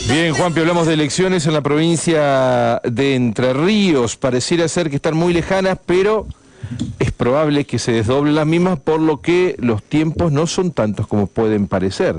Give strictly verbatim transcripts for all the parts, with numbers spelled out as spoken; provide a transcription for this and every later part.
Bien, Juanpi, hablamos de elecciones en la provincia de Entre Ríos. Pareciera ser que están muy lejanas, pero es probable que se desdoblen las mismas, por lo que los tiempos no son tantos como pueden parecer.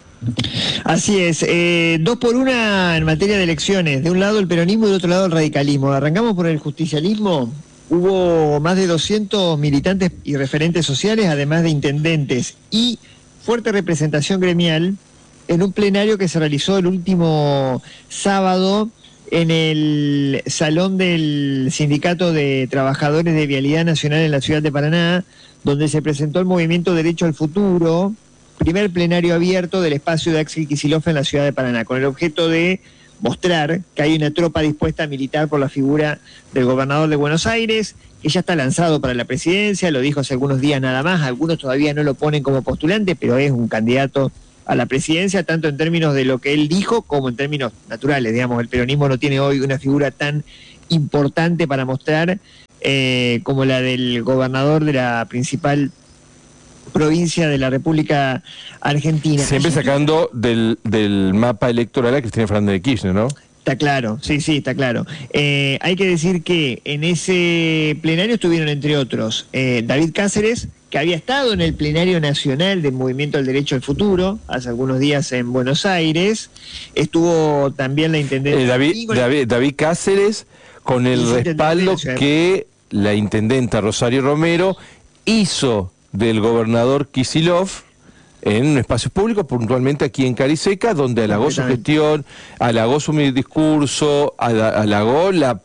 Así es, eh, dos por una en materia de elecciones. De un lado el peronismo y del otro lado el radicalismo. Arrancamos por el justicialismo. Hubo más de doscientos militantes y referentes sociales, además de intendentes, y fuerte representación gremial en un plenario que se realizó el último sábado en el salón del Sindicato de Trabajadores de Vialidad Nacional en la ciudad de Paraná, donde se presentó el movimiento Derecho al Futuro, primer plenario abierto del espacio de Axel Kicillof en la ciudad de Paraná, con el objeto de mostrar que hay una tropa dispuesta a militar por la figura del gobernador de Buenos Aires, que ya está lanzado para la presidencia, lo dijo hace algunos días nada más, algunos todavía no lo ponen como postulante, pero es un candidato a la presidencia, tanto en términos de lo que él dijo como en términos naturales, digamos. El peronismo no tiene hoy una figura tan importante para mostrar eh, como la del gobernador de la principal provincia de la República Argentina. Siempre sacando del, del mapa electoral a Cristina Fernández de Kirchner, ¿no? Está claro, sí, sí, está claro. Eh, hay que decir que en ese plenario estuvieron, entre otros, eh, David Cáceres, que había estado en el plenario nacional del Movimiento al Derecho al Futuro, hace algunos días en Buenos Aires. Estuvo también la intendente... Eh, David, David, David Cáceres, con el respaldo que la intendenta Rosario Romero hizo del gobernador Kicillof en un espacio público, puntualmente aquí en Cariseca, donde halagó su gestión, halagó su discurso, halagó la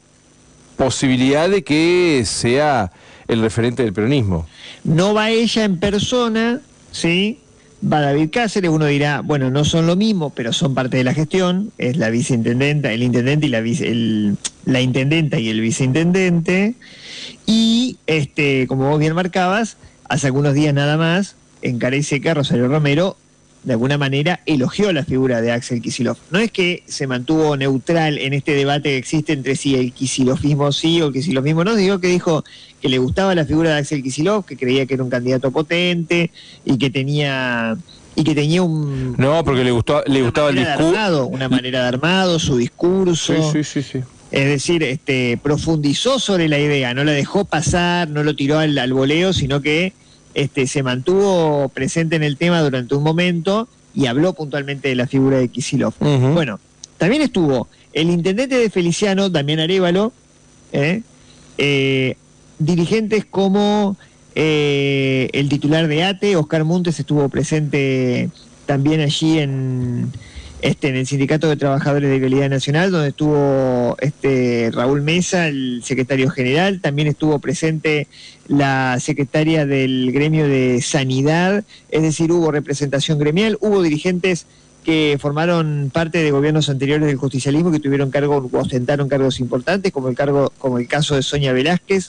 posibilidad de que sea el referente del peronismo. No va ella en persona, ¿sí? Va David Cáceres. Uno dirá, bueno, no son lo mismo, pero son parte de la gestión. Es la viceintendenta, el intendente y la vice, el, la intendenta y el viceintendente. Y, este, como vos bien marcabas, hace algunos días nada más, en Cariseca, Rosario Romero, de alguna manera, elogió la figura de Axel Kicillof. No es que se mantuvo neutral en este debate que existe entre si el kicillofismo sí o el kicillofismo no, digo que dijo que le gustaba la figura de Axel Kicillof, que creía que era un candidato potente y que tenía y que tenía un... No, porque le gustó, le gustaba el discurso. Una manera de armado, su discurso. Sí, sí, sí, sí. Es decir, este, profundizó sobre la idea, no la dejó pasar, no lo tiró al, al voleo, sino que Este, se mantuvo presente en el tema durante un momento y habló puntualmente de la figura de Kicillof. Uh-huh. Bueno, también estuvo el intendente de Feliciano, Damián Arévalo, ¿eh? Eh, dirigentes como eh, el titular de A T E, Oscar Montes, estuvo presente también allí en... Este, en el Sindicato de Trabajadores de Vialidad Nacional, donde estuvo este, Raúl Mesa, el secretario general. También estuvo presente la secretaria del gremio de Sanidad, es decir, hubo representación gremial, hubo dirigentes que formaron parte de gobiernos anteriores del justicialismo, que tuvieron cargo, ostentaron cargos importantes, como el, cargo, como el caso de Sonia Velázquez,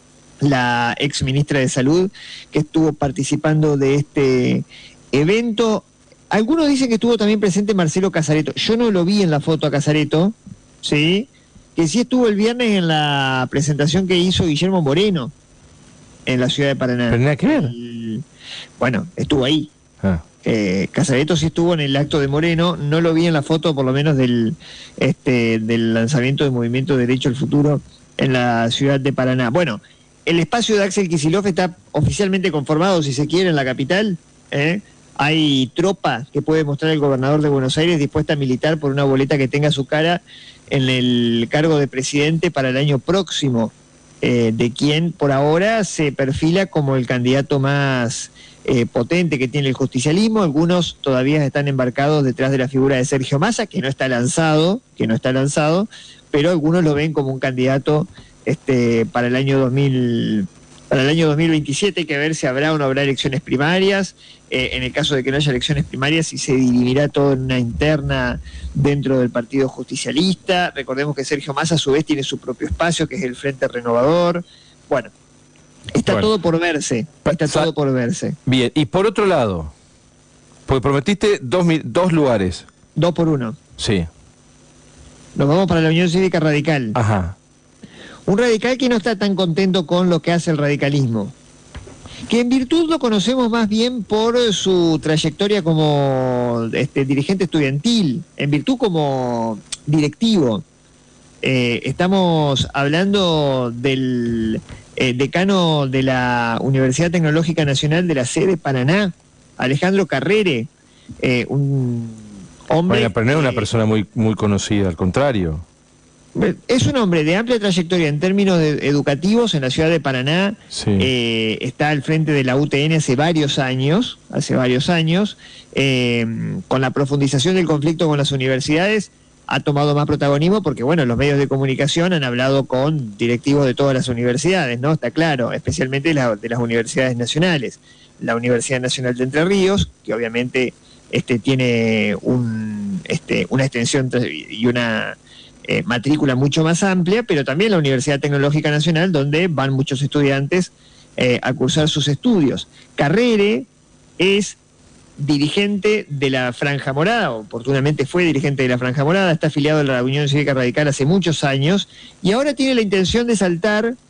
la ex ministra de Salud, que estuvo participando de este evento. Algunos dicen que estuvo también presente Marcelo Casareto. Yo no lo vi en la foto a Casareto, ¿sí? Que sí estuvo el viernes en la presentación que hizo Guillermo Moreno en la ciudad de Paraná. ¿Pero nada que ver? El, bueno, estuvo ahí. Ah. Eh, Casareto sí estuvo en el acto de Moreno, no lo vi en la foto, por lo menos del, este, del lanzamiento del Movimiento Derecho al Futuro en la ciudad de Paraná. Bueno, el espacio de Axel Kicillof está oficialmente conformado, si se quiere, en la capital, ¿eh? Hay tropa que puede mostrar el gobernador de Buenos Aires dispuesta a militar por una boleta que tenga su cara en el cargo de presidente para el año próximo, eh, de quien por ahora se perfila como el candidato más eh, potente que tiene el justicialismo. Algunos todavía están embarcados detrás de la figura de Sergio Massa, que no está lanzado, que no está lanzado, pero algunos lo ven como un candidato este, para el año dos mil. Para el año dos mil veintisiete hay que ver si habrá o no habrá elecciones primarias. Eh, en el caso de que no haya elecciones primarias, si se dirimirá todo en una interna dentro del Partido Justicialista. Recordemos que Sergio Massa a su vez tiene su propio espacio, que es el Frente Renovador. Bueno, está bueno. todo por verse, está todo por verse. Bien, y por otro lado, porque prometiste dos, dos lugares. Dos por uno. Sí. Nos vamos para la Unión Cívica Radical. Ajá. Un radical que no está tan contento con lo que hace el radicalismo. Que en Virtud lo conocemos más bien por su trayectoria como este, dirigente estudiantil, en Virtud como directivo. Eh, estamos hablando del eh, decano de la Universidad Tecnológica Nacional de la sede Paraná, Alejandro Carrere, eh, un hombre... Bueno, pero no es una eh, persona muy, muy conocida, al contrario. Es un hombre de amplia trayectoria en términos de educativos en la ciudad de Paraná. Sí. Eh, está al frente de la U T N hace varios años, hace varios años. Eh, con la profundización del conflicto con las universidades ha tomado más protagonismo porque, bueno, los medios de comunicación han hablado con directivos de todas las universidades, ¿no? Está claro, especialmente la, de las universidades nacionales. La Universidad Nacional de Entre Ríos, que obviamente este, tiene un, este, una extensión y una... Eh, matrícula mucho más amplia, pero también la Universidad Tecnológica Nacional, donde van muchos estudiantes eh, a cursar sus estudios. Carrere es dirigente de la Franja Morada, oportunamente fue dirigente de la Franja Morada, está afiliado a la Unión Cívica Radical hace muchos años, y ahora tiene la intención de saltar